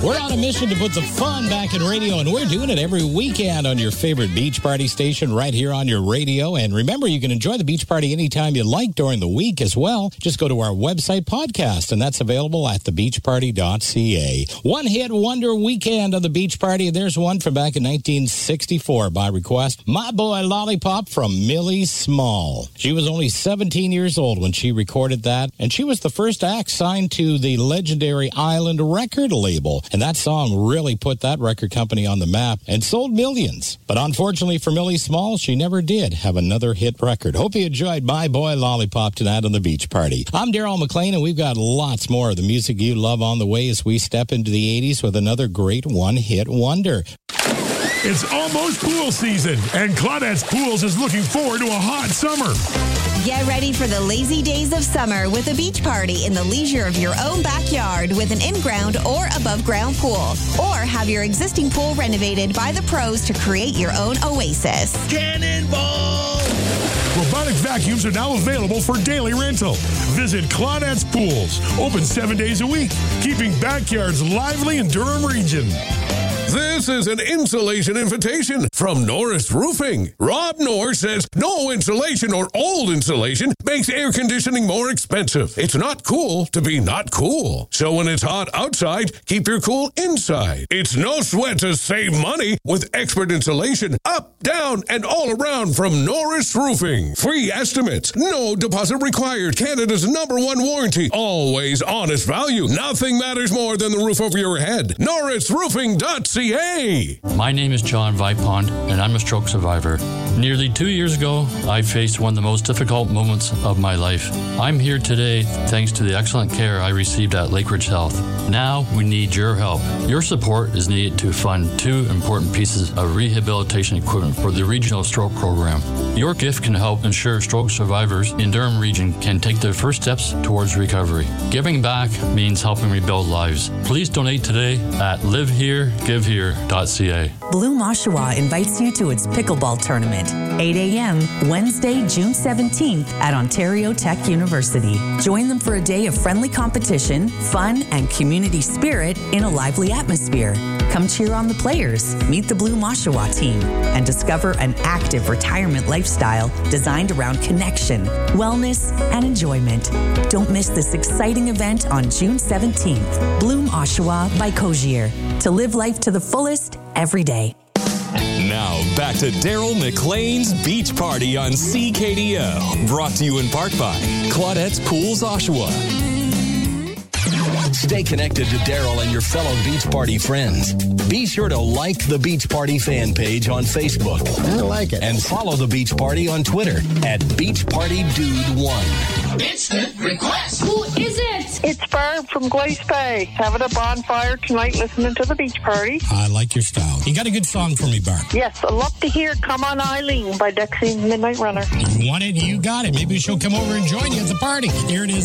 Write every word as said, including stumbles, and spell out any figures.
We're on a mission to put the fun back in radio, and we're doing it every weekend on your favorite beach party station right here on your radio. And remember, you can enjoy the beach party anytime you like during the week as well. Just go to our website podcast, and that's available at the beach party dot c a. One hit wonder weekend of the beach party, and there's one from back in nineteen sixty-four by request. My Boy Lollipop from Millie Small. She was only seventeen years old when she recorded that, and she was the first act signed to the legendary Island record label. And that song really put that record company on the map and sold millions. But unfortunately for Millie Small, she never did have another hit record. Hope you enjoyed My Boy Lollipop tonight on the Beach Party. I'm Daryl McLean, and we've got lots more of the music you love on the way as we step into the eighties with another great one-hit wonder. It's almost pool season, and Claudette's Pools is looking forward to a hot summer. Get ready for the lazy days of summer with a beach party in the leisure of your own backyard with an in-ground or above-ground pool. Or have your existing pool renovated by the pros to create your own oasis. Cannonball! Robotic vacuums are now available for daily rental. Visit Claudette's Pools, open seven days a week, keeping backyards lively in Durham region. This is an insulation invitation from Norris Roofing. Rob Norris says no insulation or old insulation makes air conditioning more expensive. It's not cool to be not cool. So when it's hot outside, keep your cool inside. It's no sweat to save money with expert insulation up, down, and all around from Norris Roofing. Free estimates, no deposit required. Canada's number one warranty. Always honest value. Nothing matters more than the roof over your head. Norris Roofing dot c a. My name is John Vipond, and I'm a stroke survivor. Nearly two years ago, I faced one of the most difficult moments of my life. I'm here today thanks to the excellent care I received at Lakeridge Health. Now we need your help. Your support is needed to fund two important pieces of rehabilitation equipment for the Regional Stroke Program. Your gift can help ensure stroke survivors in Durham Region can take their first steps towards recovery. Giving back means helping rebuild lives. Please donate today at live here give here dot c a. Bloom Oshawa invites you to its pickleball tournament, eight a.m. Wednesday, June seventeenth at Ontario Tech University. Join them for a day of friendly competition, fun, and community spirit in a lively atmosphere. Come cheer on the players, meet the Bloom Oshawa team, and discover an active retirement lifestyle designed around connection, wellness, and enjoyment. Don't miss this exciting event on June seventeenth. Bloom Oshawa by Cogier. To live life to the fullest every day. Now, back to Daryl McLean's Beach Party on C K D O. Brought to you in part by Claudette's Pools, Oshawa. Stay connected to Daryl and your fellow Beach Party friends. Be sure to like the Beach Party fan page on Facebook. I like it. And follow the Beach Party on Twitter at Beach Party Dude one. Instant request. Who is it? It's Barb from Glace Bay. Having a bonfire tonight listening to the Beach Party. I like your style. You got a good song for me, Barb. Yes, I'd love to hear Come On Eileen by Dexy Midnight Runner. You want it, you got it. Maybe she'll come over and join you at the party. Here it is.